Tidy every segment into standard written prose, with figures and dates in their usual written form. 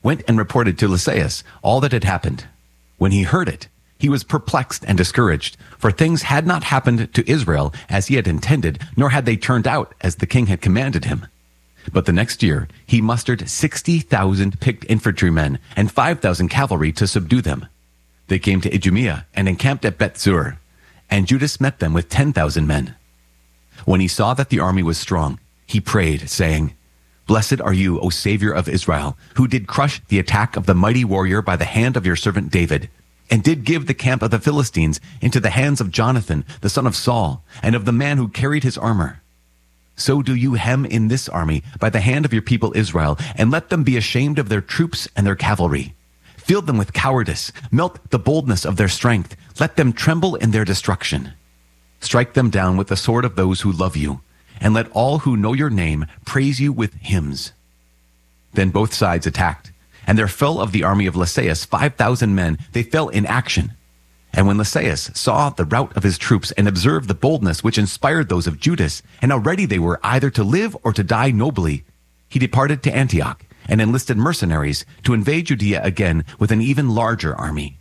went and reported to Lysias all that had happened. When he heard it, he was perplexed and discouraged, for things had not happened to Israel as he had intended, nor had they turned out as the king had commanded him. But the next year he mustered 60,000 picked infantrymen and 5,000 cavalry to subdue them. They came to Idumea and encamped at Bethzur, and Judas met them with 10,000 men. When he saw that the army was strong, he prayed, saying, "Blessed are you, O Savior of Israel, who did crush the attack of the mighty warrior by the hand of your servant David, and did give the camp of the Philistines into the hands of Jonathan, the son of Saul, and of the man who carried his armor. So do you hem in this army by the hand of your people Israel, and let them be ashamed of their troops and their cavalry. Fill them with cowardice, melt the boldness of their strength, let them tremble in their destruction. Strike them down with the sword of those who love you, and let all who know your name praise you with hymns." Then both sides attacked, and there fell of the army of Lysias 5,000 men. They fell in action. And when Lysias saw the rout of his troops and observed the boldness which inspired those of Judas, and how ready they were either to live or to die nobly, he departed to Antioch and enlisted mercenaries to invade Judea again with an even larger army.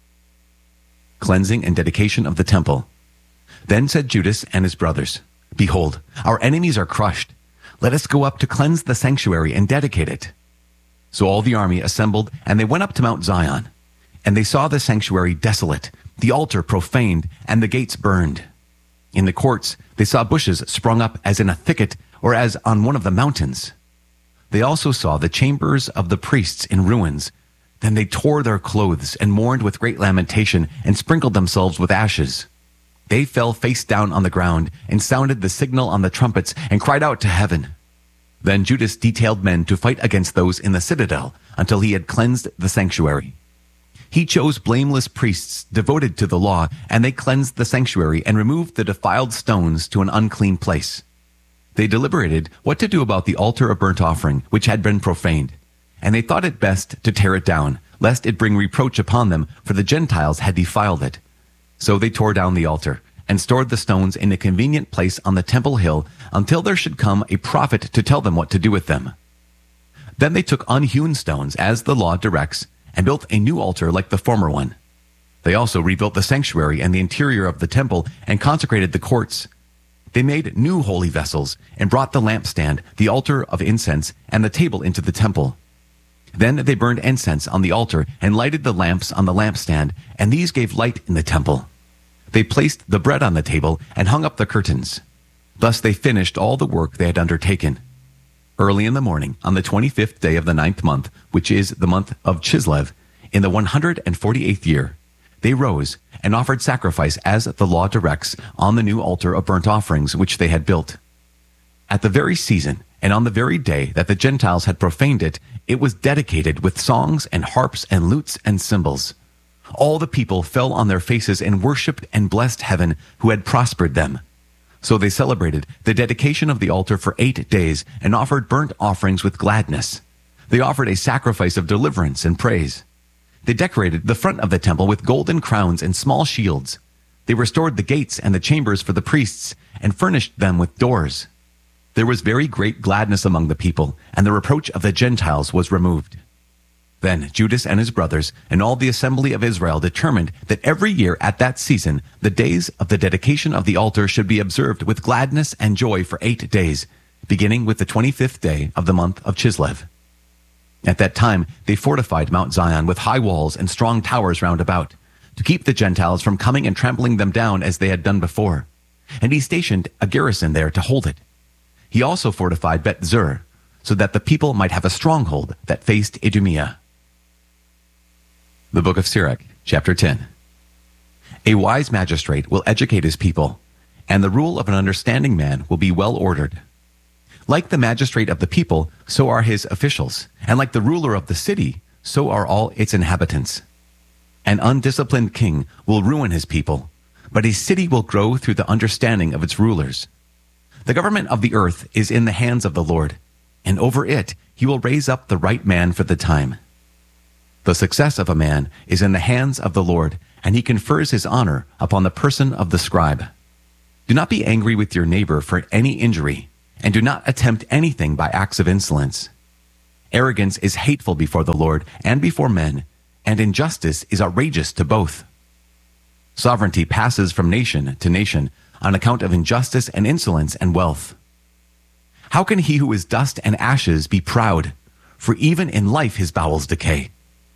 Cleansing and dedication of the temple. Then said Judas and his brothers, "Behold, our enemies are crushed. Let us go up to cleanse the sanctuary and dedicate it." So all the army assembled, and they went up to Mount Zion. And they saw the sanctuary desolate, the altar profaned, and the gates burned. In the courts they saw bushes sprung up as in a thicket or as on one of the mountains. They also saw the chambers of the priests in ruins. Then they tore their clothes and mourned with great lamentation and sprinkled themselves with ashes. They fell face down on the ground and sounded the signal on the trumpets and cried out to heaven. Then Judas detailed men to fight against those in the citadel until he had cleansed the sanctuary. He chose blameless priests devoted to the law, and they cleansed the sanctuary and removed the defiled stones to an unclean place. They deliberated what to do about the altar of burnt offering, which had been profaned, and they thought it best to tear it down, lest it bring reproach upon them, for the Gentiles had defiled it. So they tore down the altar and stored the stones in a convenient place on the temple hill until there should come a prophet to tell them what to do with them. Then they took unhewn stones, as the law directs, and built a new altar like the former one. They also rebuilt the sanctuary and the interior of the temple and consecrated the courts. They made new holy vessels and brought the lampstand, the altar of incense, and the table into the temple. Then they burned incense on the altar and lighted the lamps on the lampstand, and these gave light in the temple. They placed the bread on the table and hung up the curtains. Thus they finished all the work they had undertaken. Early in the morning, on the 25th day of the 9th month, which is the month of Chislev, in the 148th year, they rose and offered sacrifice as the law directs on the new altar of burnt offerings which they had built. At the very season, and on the very day that the Gentiles had profaned it, it was dedicated with songs and harps and lutes and cymbals. All the people fell on their faces and worshipped and blessed heaven, who had prospered them. So they celebrated the dedication of the altar for 8 days and offered burnt offerings with gladness. They offered a sacrifice of deliverance and praise. They decorated the front of the temple with golden crowns and small shields. They restored the gates and the chambers for the priests and furnished them with doors. There was very great gladness among the people, and the reproach of the Gentiles was removed. Then Judas and his brothers and all the assembly of Israel determined that every year at that season the days of the dedication of the altar should be observed with gladness and joy for 8 days, beginning with the 25th day of the month of Chislev. At that time they fortified Mount Zion with high walls and strong towers round about, to keep the Gentiles from coming and trampling them down as they had done before. And he stationed a garrison there to hold it. He also fortified Bethzur, so that the people might have a stronghold that faced Idumea. The Book of Sirach, chapter 10. A wise magistrate will educate his people, and the rule of an understanding man will be well ordered. Like the magistrate of the people, so are his officials, and like the ruler of the city, so are all its inhabitants. An undisciplined king will ruin his people, but a city will grow through the understanding of its rulers. The government of the earth is in the hands of the Lord, and over it he will raise up the right man for the time. The success of a man is in the hands of the Lord, and he confers his honor upon the person of the scribe. Do not be angry with your neighbor for any injury, and do not attempt anything by acts of insolence. Arrogance is hateful before the Lord and before men, and injustice is outrageous to both. Sovereignty passes from nation to nation on account of injustice and insolence and wealth. How can he who is dust and ashes be proud? For even in life his bowels decay.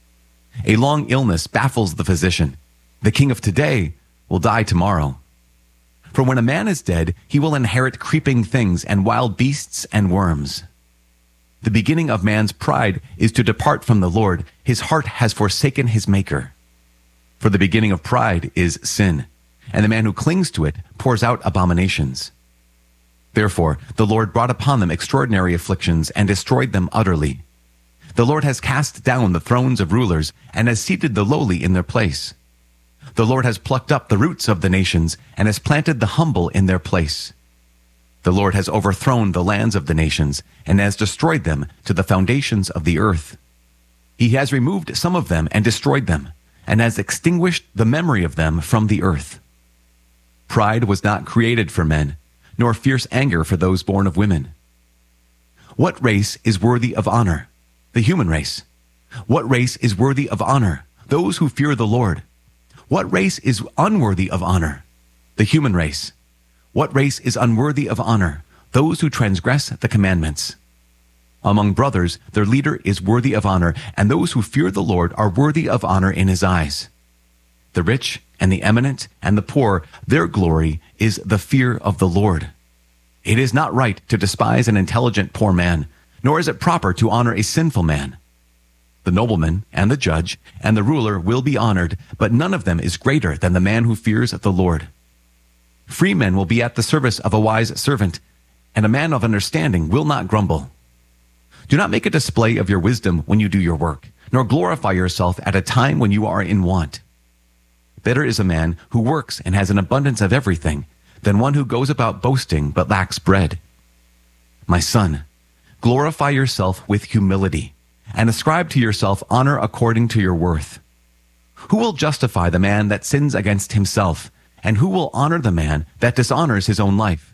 A long illness baffles the physician. The king of today will die tomorrow. For when a man is dead, he will inherit creeping things and wild beasts and worms. The beginning of man's pride is to depart from the Lord. His heart has forsaken his Maker. For the beginning of pride is sin, and the man who clings to it pours out abominations. Therefore, the Lord brought upon them extraordinary afflictions and destroyed them utterly. The Lord has cast down the thrones of rulers and has seated the lowly in their place. The Lord has plucked up the roots of the nations and has planted the humble in their place. The Lord has overthrown the lands of the nations and has destroyed them to the foundations of the earth. He has removed some of them and destroyed them, and has extinguished the memory of them from the earth. Pride was not created for men, nor fierce anger for those born of women. What race is worthy of honor? The human race. What race is worthy of honor? Those who fear the Lord. What race is unworthy of honor? The human race. What race is unworthy of honor? Those who transgress the commandments. Among brothers, their leader is worthy of honor, and those who fear the Lord are worthy of honor in his eyes. The rich and the eminent and the poor, their glory is the fear of the Lord. It is not right to despise an intelligent poor man, nor is it proper to honor a sinful man. The nobleman and the judge and the ruler will be honored, but none of them is greater than the man who fears the Lord. Free men will be at the service of a wise servant, and a man of understanding will not grumble. Do not make a display of your wisdom when you do your work, nor glorify yourself at a time when you are in want. Better is a man who works and has an abundance of everything than one who goes about boasting but lacks bread. My son, glorify yourself with humility, and ascribe to yourself honor according to your worth. Who will justify the man that sins against himself, and who will honor the man that dishonors his own life?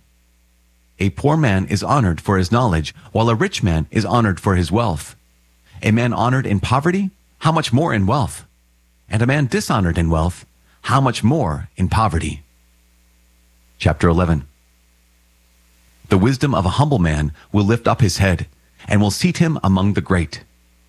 A poor man is honored for his knowledge, while a rich man is honored for his wealth. A man honored in poverty, how much more in wealth? And a man dishonored in wealth, how much more in poverty? Chapter 11. The wisdom of a humble man will lift up his head, and will seat him among the great.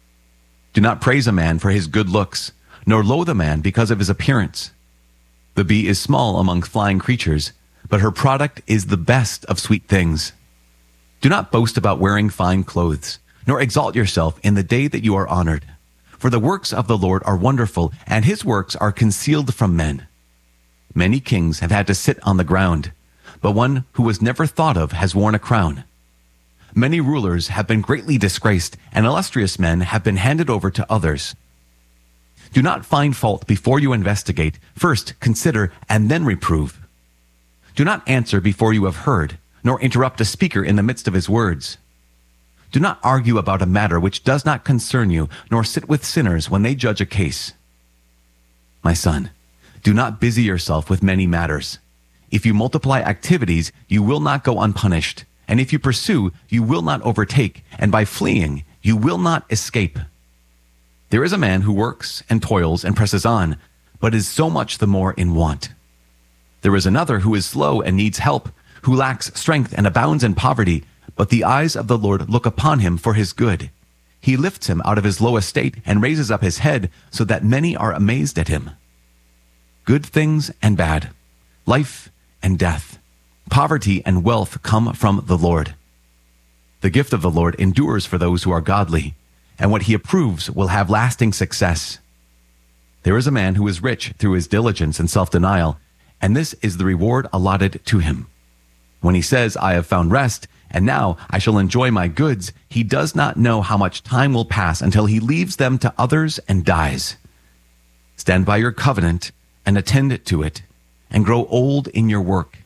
Do not praise a man for his good looks, nor loathe a man because of his appearance. The bee is small among flying creatures, but her product is the best of sweet things. Do not boast about wearing fine clothes, nor exalt yourself in the day that you are honored. For the works of the Lord are wonderful, and his works are concealed from men. Many kings have had to sit on the ground, but one who was never thought of has worn a crown. Many rulers have been greatly disgraced, and illustrious men have been handed over to others. Do not find fault before you investigate. First consider and then reprove. Do not answer before you have heard, nor interrupt a speaker in the midst of his words. Do not argue about a matter which does not concern you, nor sit with sinners when they judge a case. My son, do not busy yourself with many matters. If you multiply activities, you will not go unpunished. And if you pursue, you will not overtake. And by fleeing, you will not escape. There is a man who works and toils and presses on, but is so much the more in want. There is another who is slow and needs help, who lacks strength and abounds in poverty, but the eyes of the Lord look upon him for his good. He lifts him out of his low estate and raises up his head so that many are amazed at him. Good things and bad, life and death, poverty and wealth come from the Lord. The gift of the Lord endures for those who are godly, and what he approves will have lasting success. There is a man who is rich through his diligence and self-denial, and this is the reward allotted to him. When he says, I have found rest, and now I shall enjoy my goods, he does not know how much time will pass until he leaves them to others and dies. Stand by your covenant and attend to it, and grow old in your work.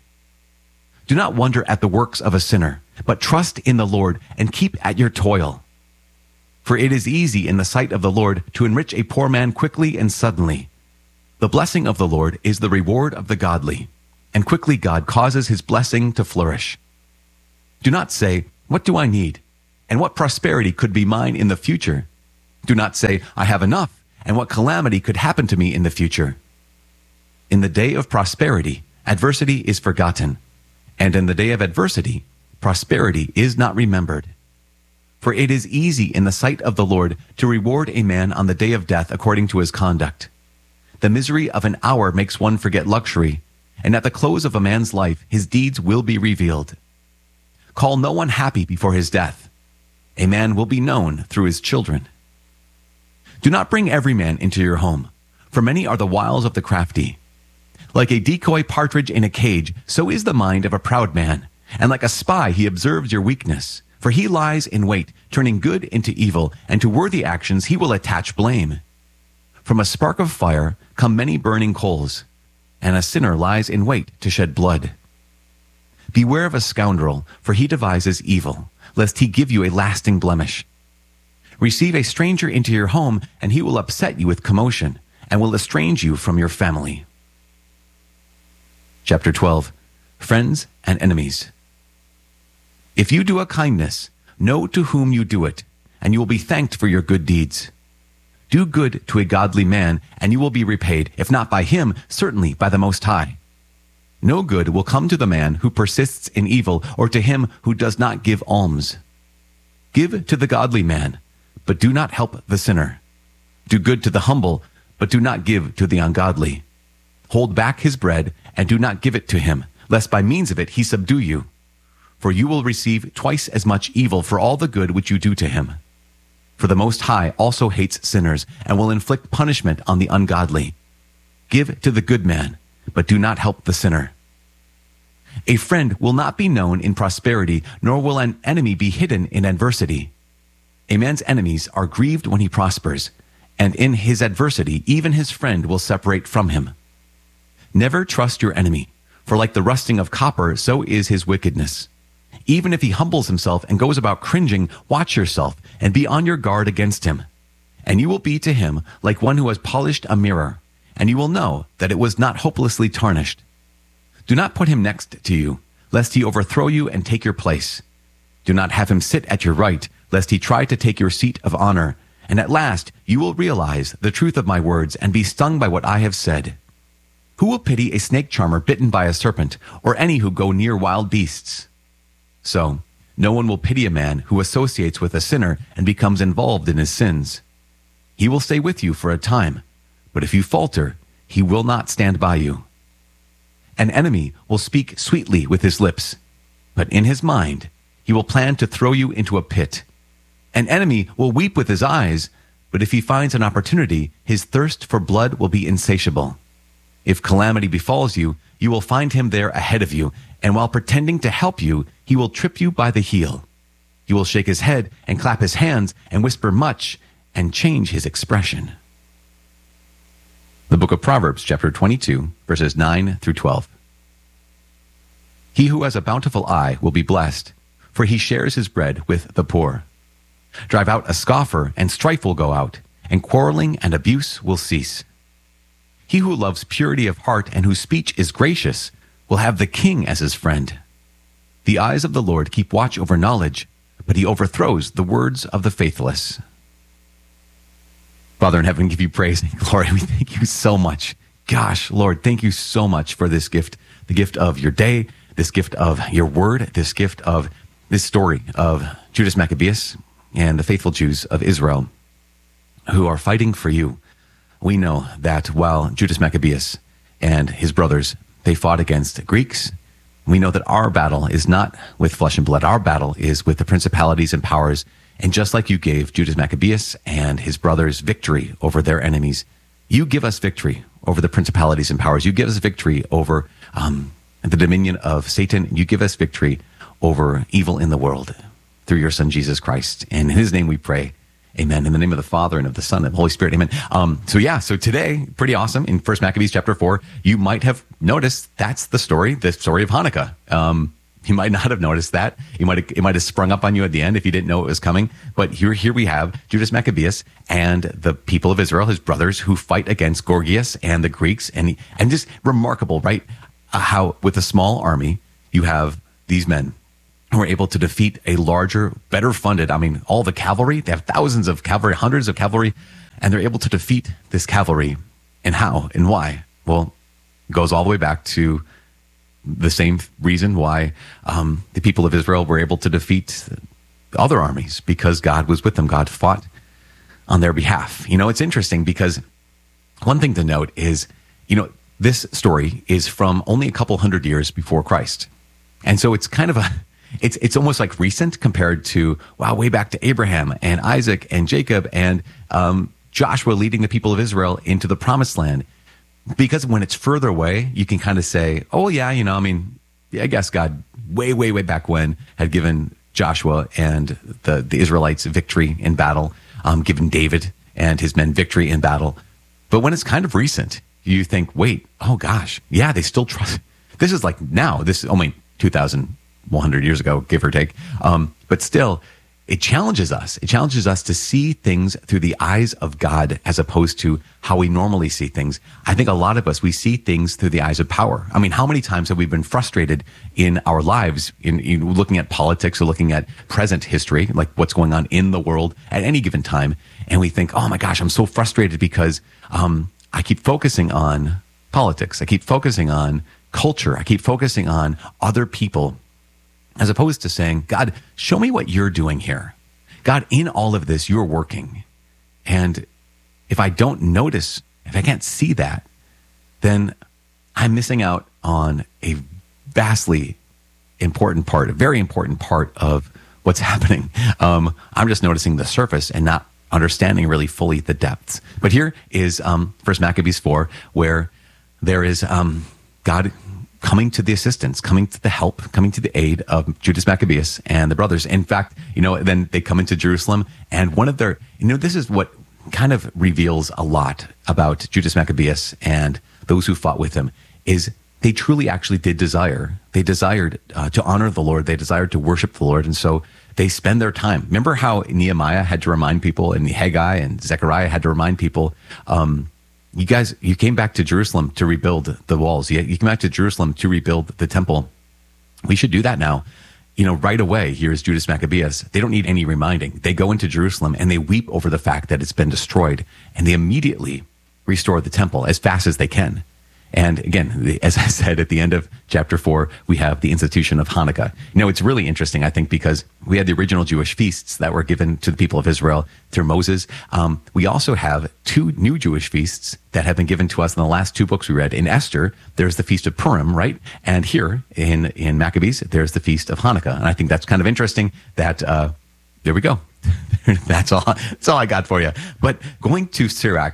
Do not wonder at the works of a sinner, but trust in the Lord and keep at your toil. For it is easy in the sight of the Lord to enrich a poor man quickly and suddenly. The blessing of the Lord is the reward of the godly, and quickly God causes his blessing to flourish. Do not say, what do I need? and what prosperity could be mine in the future. Do not say, I have enough, and what calamity could happen to me in the future. In the day of prosperity, adversity is forgotten, and in the day of adversity, prosperity is not remembered. For it is easy in the sight of the Lord to reward a man on the day of death according to his conduct. The misery of an hour makes one forget luxury, and at the close of a man's life, his deeds will be revealed. Call no one happy before his death. A man will be known through his children. Do not bring every man into your home, for many are the wiles of the crafty. Like a decoy partridge in a cage, so is the mind of a proud man, and like a spy he observes your weakness. For he lies in wait, turning good into evil, and to worthy actions he will attach blame. From a spark of fire come many burning coals, and a sinner lies in wait to shed blood. Beware of a scoundrel, for he devises evil, lest he give you a lasting blemish. Receive a stranger into your home, and he will upset you with commotion, and will estrange you from your family. Chapter 12. Friends and Enemies. If you do a kindness, know to whom you do it, and you will be thanked for your good deeds. Do good to a godly man, and you will be repaid, if not by him, certainly by the Most High. No good will come to the man who persists in evil, or to him who does not give alms. Give to the godly man, but do not help the sinner. Do good to the humble, but do not give to the ungodly. Hold back his bread, and do not give it to him, lest by means of it he subdue you. For you will receive twice as much evil for all the good which you do to him. For the Most High also hates sinners, and will inflict punishment on the ungodly. Give to the good man, but do not help the sinner. A friend will not be known in prosperity, nor will an enemy be hidden in adversity. A man's enemies are grieved when he prospers, and in his adversity even his friend will separate from him. Never trust your enemy, for like the rusting of copper, so is his wickedness. Even if he humbles himself and goes about cringing, watch yourself and be on your guard against him. And you will be to him like one who has polished a mirror, and you will know that it was not hopelessly tarnished. Do not put him next to you, lest he overthrow you and take your place. Do not have him sit at your right, lest he try to take your seat of honor. And at last you will realize the truth of my words and be stung by what I have said. Who will pity a snake charmer bitten by a serpent, or any who go near wild beasts? So, no one will pity a man who associates with a sinner and becomes involved in his sins. He will stay with you for a time, but if you falter, he will not stand by you. An enemy will speak sweetly with his lips, but in his mind he will plan to throw you into a pit. An enemy will weep with his eyes, but if he finds an opportunity, his thirst for blood will be insatiable. If calamity befalls you, you will find him there ahead of you, and while pretending to help you, he will trip you by the heel. He will shake his head and clap his hands and whisper much and change his expression. The book of Proverbs, chapter 22, verses 9 through 12. He who has a bountiful eye will be blessed, for he shares his bread with the poor. Drive out a scoffer, and strife will go out, and quarreling and abuse will cease. He who loves purity of heart and whose speech is gracious will have the king as his friend. The eyes of the Lord keep watch over knowledge, but he overthrows the words of the faithless. Father in heaven, give you praise and glory. We thank you so much. Gosh, Lord, thank you so much for this gift, the gift of your day, this gift of your word, this gift of this story of Judas Maccabeus and the faithful Jews of Israel who are fighting for you. We know that while Judas Maccabeus and his brothers, they fought against Greeks, we know that our battle is not with flesh and blood. Our battle is with the principalities and powers. And just like you gave Judas Maccabeus and his brothers victory over their enemies, you give us victory over the principalities and powers. You give us victory over the dominion of Satan. You give us victory over evil in the world through your Son, Jesus Christ. And in his name we pray. Amen. In the name of the Father and of the Son and the Holy Spirit. Amen. So today, pretty awesome. In 1 Maccabees chapter 4, you might have noticed that's the story of Hanukkah. You might not have noticed that. It might have sprung up on you at the end if you didn't know it was coming. But here we have Judas Maccabeus and the people of Israel, his brothers, who fight against Gorgias and the Greeks. And just remarkable, right? How with a small army, you have these men were able to defeat a larger, better funded, all the cavalry. They have thousands of cavalry, hundreds of cavalry, and they're able to defeat this cavalry. And how and why? Well, it goes all the way back to the same reason why the people of Israel were able to defeat other armies, because God was with them. God fought on their behalf. It's interesting because one thing to note is, this story is from only a couple hundred years before Christ. And so it's kind of it's almost like recent compared to, way back to Abraham and Isaac and Jacob and Joshua leading the people of Israel into the promised land. Because when it's further away, you can kind of say, oh yeah, I guess God way, way, way back when had given Joshua and the Israelites victory in battle, given David and his men victory in battle. But when it's kind of recent, you think, wait, oh gosh, yeah, they still trust. This is like now, this is only 2,100 years ago, give or take. But still, it challenges us. It challenges us to see things through the eyes of God as opposed to how we normally see things. I think a lot of us, we see things through the eyes of power. How many times have we been frustrated in our lives in looking at politics or looking at present history, like what's going on in the world at any given time, and we think, oh my gosh, I'm so frustrated because I keep focusing on politics. I keep focusing on culture. I keep focusing on other people, as opposed to saying, God, show me what you're doing here. God, in all of this, you're working. And if I don't notice, if I can't see that, then I'm missing out on a vastly important part, a very important part of what's happening. I'm just noticing the surface and not understanding really fully the depths. But here is 1 Maccabees 4, where there is God coming to the assistance, coming to the help, coming to the aid of Judas Maccabeus and the brothers. In fact, then they come into Jerusalem, and one of their, this is what kind of reveals a lot about Judas Maccabeus and those who fought with him, is they truly actually did desire. They desired to honor the Lord. They desired to worship the Lord. And so they spend their time. Remember how Nehemiah had to remind people, and Haggai and Zechariah had to remind people, you came back to Jerusalem to rebuild the walls. You came back to Jerusalem to rebuild the temple. We should do that now. Right away, here's Judas Maccabeus. They don't need any reminding. They go into Jerusalem and they weep over the fact that it's been destroyed, and they immediately restore the temple as fast as they can. And again, as I said, at the end of chapter 4, we have the institution of Hanukkah. It's really interesting, I think, because we had the original Jewish feasts that were given to the people of Israel through Moses. We also have 2 new Jewish feasts that have been given to us in the last 2 books we read. In Esther, there's the Feast of Purim, right? And here in Maccabees, there's the Feast of Hanukkah. And I think that's kind of interesting that, there we go. That's all I got for you. But going to Sirach,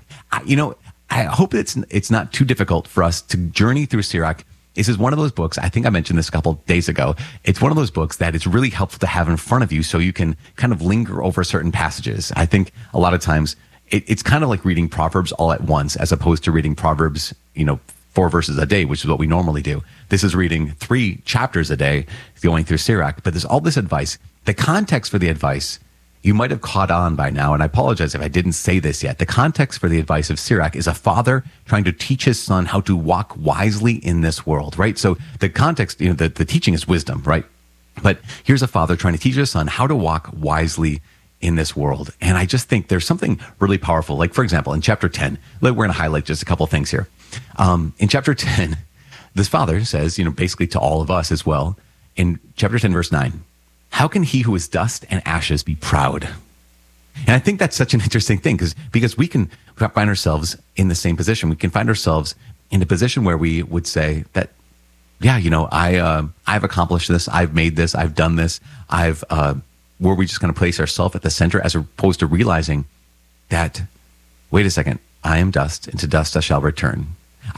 I hope it's not too difficult for us to journey through Sirach. This is one of those books, I think I mentioned this a couple of days ago. It's one of those books that it's really helpful to have in front of you so you can kind of linger over certain passages. I think a lot of times it's kind of like reading Proverbs all at once, as opposed to reading Proverbs, 4 verses a day, which is what we normally do. This is reading 3 chapters a day, going through Sirach. But there's all this advice. The context for the advice, you might have caught on by now, and I apologize if I didn't say this yet. The context for the advice of Sirach is a father trying to teach his son how to walk wisely in this world, right? So the context, the teaching is wisdom, right? But here's a father trying to teach his son how to walk wisely in this world. And I just think there's something really powerful. Like, for example, in chapter 10, we're going to highlight just a couple of things here. In chapter 10, this father says, basically to all of us as well, in chapter 10, verse 9, how can he who is dust and ashes be proud? And I think that's such an interesting thing because we can find ourselves in the same position. We can find ourselves in a position where we would say that, yeah, I've accomplished this. I've made this. I've done this. Were we just going to place ourselves at the center as opposed to realizing that, wait a second, I am dust, and to dust I shall return.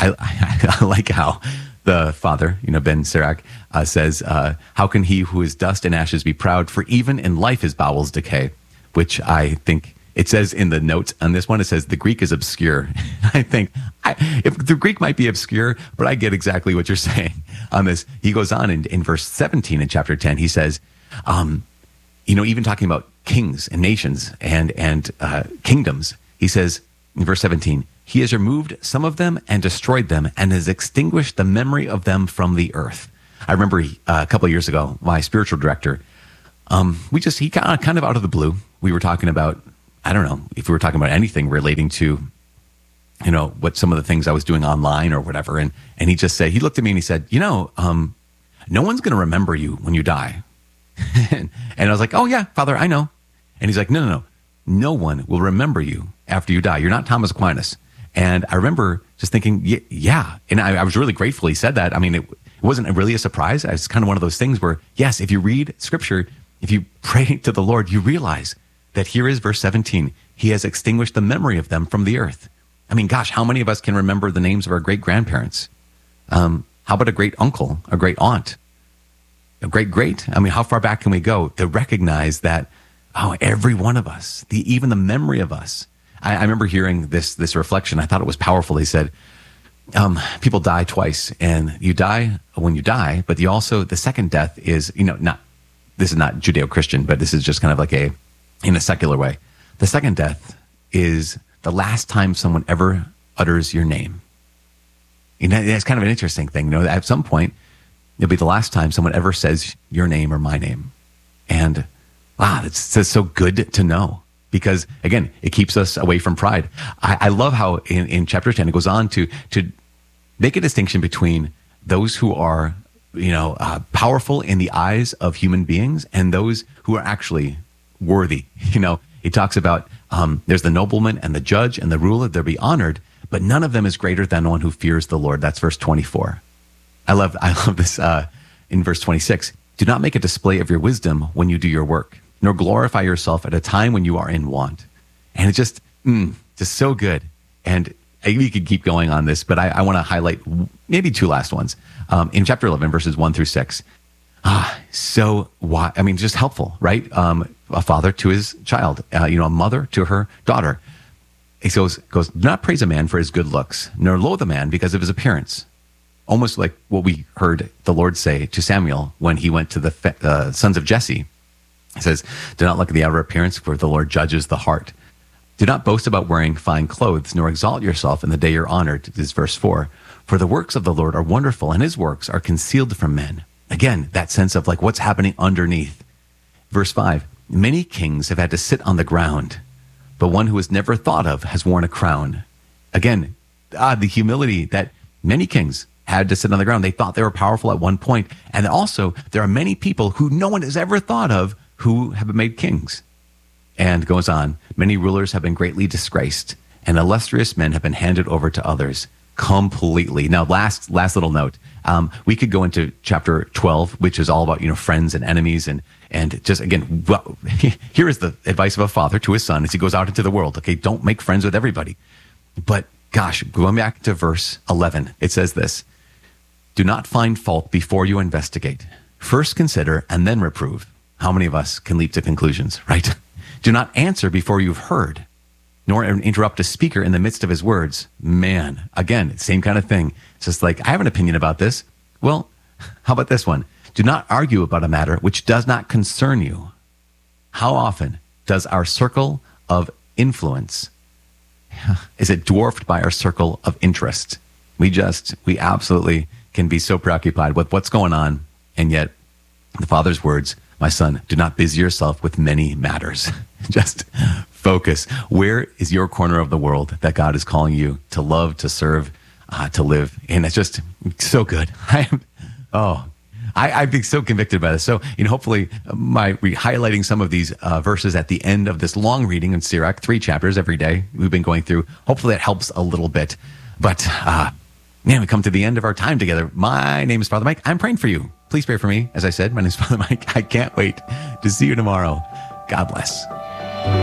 I like how the father, Ben Sirach, says, how can he who is dust and ashes be proud? For even in life his bowels decay, which I think it says in the notes on this one, it says the Greek is obscure. I think if the Greek might be obscure, but I get exactly what you're saying on this. He goes on in verse 17 in chapter 10, he says, even talking about kings and nations and kingdoms, he says in verse 17, he has removed some of them and destroyed them and has extinguished the memory of them from the earth. I remember a couple of years ago, my spiritual director, he kind of out of the blue, we were talking about, I don't know if we were talking about anything relating to, what some of the things I was doing online or whatever. And he just said, he looked at me and he said, no one's going to remember you when you die. And I was like, oh yeah, Father, I know. And he's like, no. No one will remember you after you die. You're not Thomas Aquinas. And I remember just thinking, yeah. And I was really grateful he said that. I mean, it wasn't really a surprise. It's kind of one of those things where, yes, if you read scripture, if you pray to the Lord, you realize that here is verse 17. He has extinguished the memory of them from the earth. I mean, gosh, how many of us can remember the names of our great-grandparents? How about a great uncle, a great aunt, a great? I mean, how far back can we go to recognize that, every one of us, even the memory of us. I remember hearing this reflection. I thought it was powerful. They said, people die twice, and you die when you die, but the second death is, this is not Judeo-Christian, but this is just kind of like in a secular way. The second death is the last time someone ever utters your name. It's kind of an interesting thing. At some point, it'll be the last time someone ever says your name or my name. And wow, it's so good to know, because again, it keeps us away from pride. I love how in chapter 10, it goes on to make a distinction between those who are, powerful in the eyes of human beings and those who are actually worthy. He talks about, there's the nobleman and the judge and the ruler, they'll be honored, but none of them is greater than one who fears the Lord. That's verse 24. I love this, in verse 26. Do not make a display of your wisdom when you do your work, nor glorify yourself at a time when you are in want. And it's just so good. And we could keep going on this, but I want to highlight maybe two last ones. In chapter 11, verses 1-6. Just helpful, right? A father to his child, a mother to her daughter. He goes, do not praise a man for his good looks, nor loathe a man because of his appearance. Almost like what we heard the Lord say to Samuel when he went to the sons of Jesse. He says, do not look at the outer appearance, for the Lord judges the heart. Do not boast about wearing fine clothes, nor exalt yourself in the day you're honored. This is verse 4. For the works of the Lord are wonderful, and his works are concealed from men. Again, that sense of like what's happening underneath. Verse 5. Many kings have had to sit on the ground, but one who was never thought of has worn a crown. Again, the humility that many kings had to sit on the ground. They thought they were powerful at one point. And also, there are many people who no one has ever thought of who have been made kings. And goes on, many rulers have been greatly disgraced, and illustrious men have been handed over to others completely. Now, last little note. We could go into chapter 12, which is all about, friends and enemies. And just again, here is the advice of a father to his son as he goes out into the world. Okay, don't make friends with everybody. But gosh, going back to verse 11, it says this. Do not find fault before you investigate. First consider and then reprove. How many of us can leap to conclusions, right? Do not answer before you've heard, nor interrupt a speaker in the midst of his words. Man, again, same kind of thing. It's just like, I have an opinion about this. Well, how about this one? Do not argue about a matter which does not concern you. How often does our circle of influence, is it dwarfed by our circle of interest? We absolutely can be so preoccupied with what's going on. And yet the Father's words, my son, do not busy yourself with many matters. Just focus. Where is your corner of the world that God is calling you to love, to serve, to live? And it's just so good. I've been so convicted by this. So, hopefully highlighting some of these verses at the end of this long reading in Sirach, 3 chapters every day we've been going through. Hopefully it helps a little bit. But, we come to the end of our time together. My name is Father Mike. I'm praying for you. Please pray for me. As I said, my name is Father Mike. I can't wait to see you tomorrow. God bless.